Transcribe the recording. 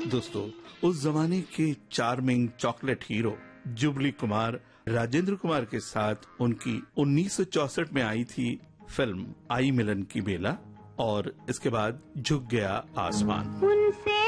दोस्तों, उस जमाने के charming chocolate hero jubilee Kumar Rajendra Kumar के साथ उनकी 1964 में आई थी फिल्म आई मिलन की बेला और इसके बाद झुक गया आसमान।